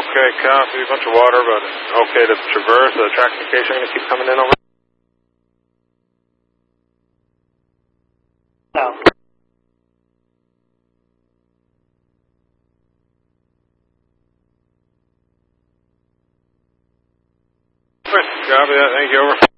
Okay, copy. A bunch of water, but okay to traverse. The tracking station going to keep coming in over. No. Copy that. Thank you. Over.